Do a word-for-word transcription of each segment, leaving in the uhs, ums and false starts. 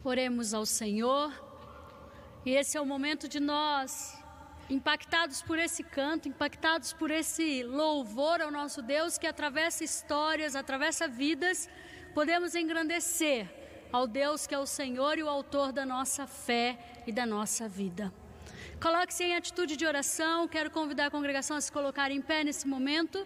Oremos ao Senhor, e esse é o momento de nós, impactados por esse canto, impactados por esse louvor ao nosso Deus que atravessa histórias, atravessa vidas, podemos engrandecer ao Deus que é o Senhor e o autor da nossa fé e da nossa vida. Coloque-se em atitude de oração. Quero convidar a congregação a se colocar em pé nesse momento.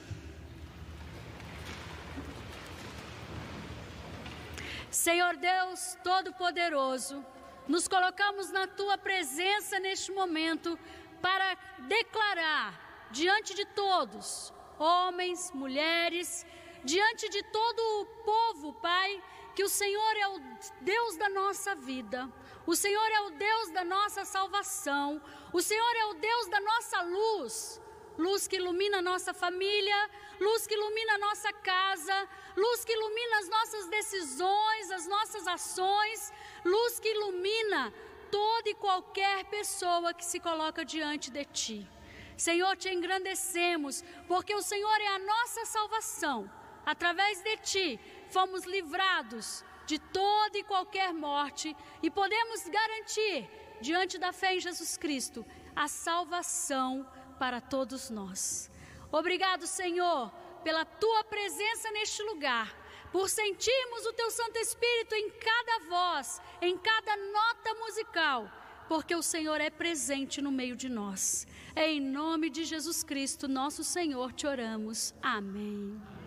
Senhor Deus Todo-Poderoso, nos colocamos na Tua presença neste momento para declarar diante de todos, homens, mulheres, diante de todo o povo, Pai, que o Senhor é o Deus da nossa vida, o Senhor é o Deus da nossa salvação, o Senhor é o Deus da nossa luz, luz que ilumina a nossa família, luz que ilumina a nossa casa, luz que ilumina as nossas decisões, as nossas ações, luz que ilumina toda e qualquer pessoa que se coloca diante de Ti. Senhor, Te engrandecemos, porque o Senhor é a nossa salvação. Através de Ti, fomos livrados de toda e qualquer morte e podemos garantir, diante da fé em Jesus Cristo, a salvação para todos nós. Obrigado, Senhor, pela Tua presença neste lugar, por sentirmos o Teu Santo Espírito em cada voz, em cada nota musical, porque o Senhor é presente no meio de nós. É em nome de Jesus Cristo, nosso Senhor, te oramos. Amém.